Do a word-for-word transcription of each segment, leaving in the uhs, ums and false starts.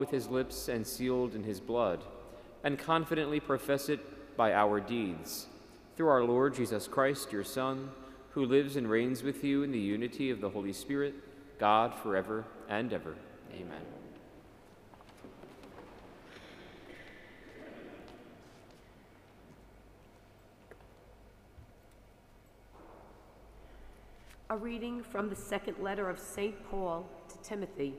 with his lips and sealed in his blood, and confidently profess it by our deeds. Through our Lord Jesus Christ, your Son, who lives and reigns with you in the unity of the Holy Spirit, God, forever and ever. Amen. A reading from the second letter of Saint Paul to Timothy.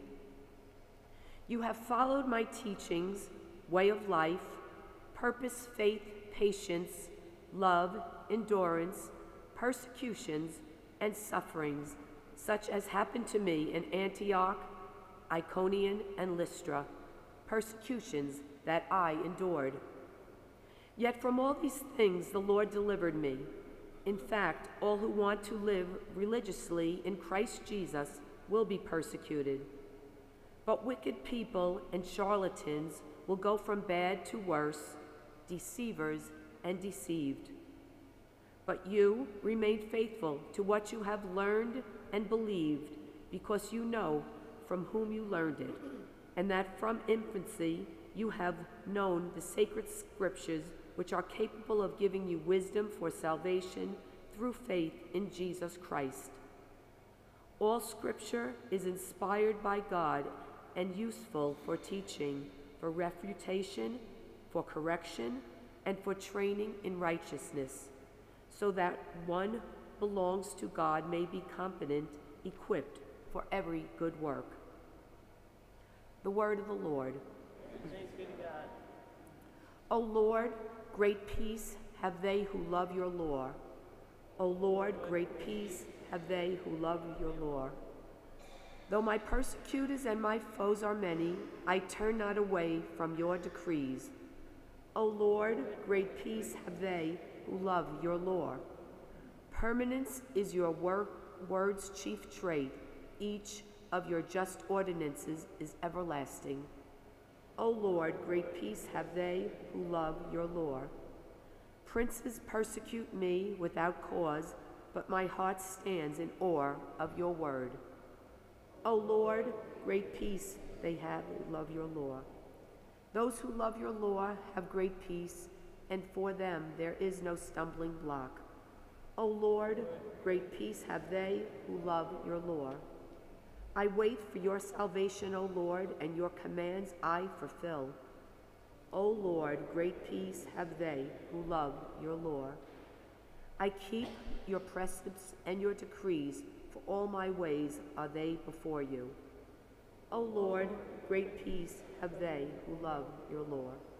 You have followed my teachings, way of life, purpose, faith, patience, love, endurance, persecutions, and sufferings, such as happened to me in Antioch, Iconium, and Lystra, persecutions that I endured. Yet from all these things the Lord delivered me. In fact, all who want to live religiously in Christ Jesus will be persecuted. But wicked people and charlatans will go from bad to worse, deceivers and deceived. But you remain faithful to what you have learned and believed, because you know from whom you learned it, and that from infancy you have known the sacred scriptures, which are capable of giving you wisdom for salvation through faith in Jesus Christ. All scripture is inspired by God and useful for teaching, for refutation, for correction, and for training in righteousness, so that one belongs to God may be competent, equipped for every good work. The word of the Lord. Thanks be to God. O Lord, great peace have they who love your law. O Lord, great peace have they who love your law. Though my persecutors and my foes are many, I turn not away from your decrees. O Lord, great peace have they who love your law. Permanence is your wor word's chief trait. Each of your just ordinances is everlasting. O Lord, great peace have they who love your law. Princes persecute me without cause, but my heart stands in awe of your word. O Lord, great peace they have who love your law. Those who love your law have great peace, and for them there is no stumbling block. O Lord, great peace have they who love your law. I wait for your salvation, O Lord, and your commands I fulfill. O Lord, great peace have they who love your law. I keep your precepts and your decrees, for all my ways are they before you. O Lord, great peace have they who love your law.